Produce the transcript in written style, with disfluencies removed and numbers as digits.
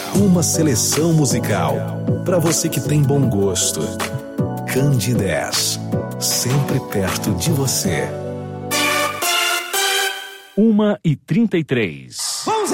Uma seleção musical para você que tem bom gosto. Candidez, sempre perto de você. 1h33.